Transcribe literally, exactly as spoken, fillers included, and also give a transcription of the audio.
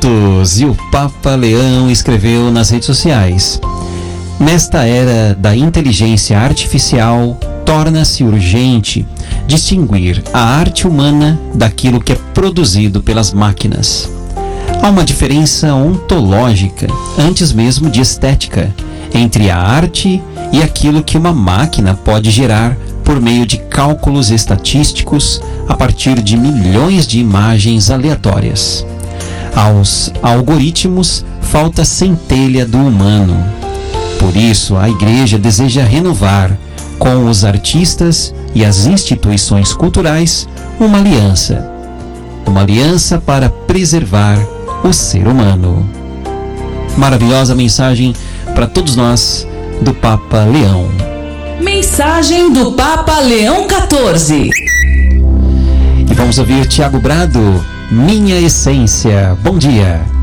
minutos e o Papa Leão escreveu nas redes sociais: nesta era da inteligência artificial, torna-se urgente distinguir a arte humana daquilo que é produzido pelas máquinas. Há uma diferença ontológica, antes mesmo de estética, entre a arte e aquilo que uma máquina pode gerar por meio de cálculos estatísticos a partir de milhões de imagens aleatórias. Aos algoritmos falta centelha do humano. Por isso, a Igreja deseja renovar, com os artistas e as instituições culturais, uma aliança. Uma aliança para preservar o ser humano. Maravilhosa mensagem para todos nós do Papa Leão. Mensagem do Papa Leão quatorze. E vamos ouvir Tiago Brado, Minha Essência. Bom dia.